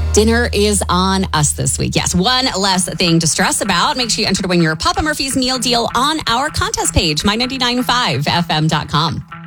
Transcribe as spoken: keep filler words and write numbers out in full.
Dinner is on us this week. Yes, one less thing to stress about. Make sure you enter to win your Papa Murphy's meal deal on our contest page, my ninety-nine point five F M dot com.